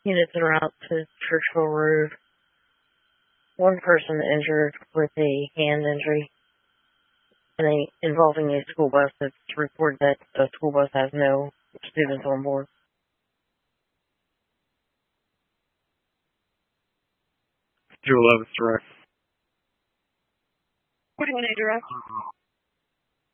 Units en route to Churchill Road. One person injured with a hand injury involving a school bus. It's reported that the school bus has no students on board. 211 direct. 41A direct.